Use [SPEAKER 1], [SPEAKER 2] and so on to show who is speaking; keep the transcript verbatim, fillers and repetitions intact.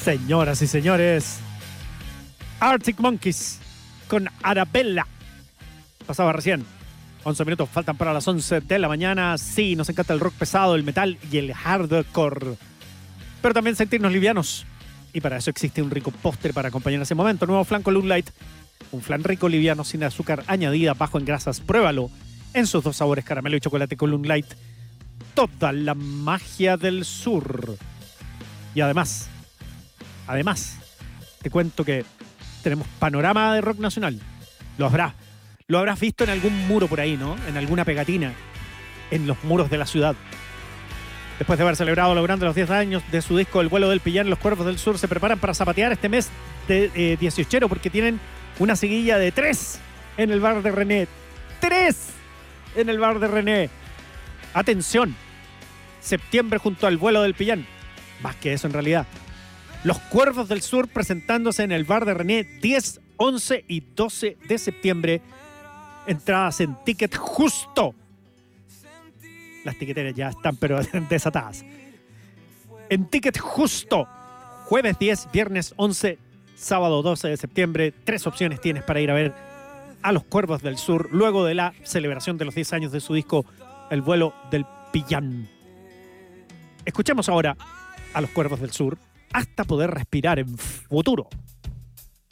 [SPEAKER 1] Señoras y señores, Arctic Monkeys con Arabella. Pasaba recién. once minutos faltan para las once de la mañana. Sí, nos encanta el rock pesado, el metal y el hardcore. Pero también sentirnos livianos. Y para eso existe un rico postre para acompañar ese momento. Nuevo flan Column Light. Un flan rico, liviano, sin azúcar añadida, bajo en grasas. Pruébalo en sus dos sabores, caramelo y chocolate Column Light. Toda la magia del sur. Y además, además, te cuento que tenemos panorama de rock nacional. Lo habrá. Lo habrás visto en algún muro por ahí, ¿no? En alguna pegatina. En los muros de la ciudad. Después de haber celebrado logrando los diez años de su disco El vuelo del Pillán, los Cuervos del Sur se preparan para zapatear este mes de eh, dieciochero porque tienen una seguilla de tres en el bar de René. ¡Tres! En el bar de René. Atención. Septiembre junto al vuelo del Pillán. Más que eso en realidad. Los Cuervos del Sur presentándose en el bar de René diez, once y doce de septiembre. Entradas en Ticket Justo. Las tiqueteras ya están pero desatadas. En Ticket Justo. Jueves diez, viernes once, sábado doce de septiembre. Tres opciones tienes para ir a ver a los Cuervos del Sur luego de la celebración de los diez años de su disco El vuelo del Pillán. Escuchemos ahora a los Cuervos del Sur hasta poder respirar en futuro.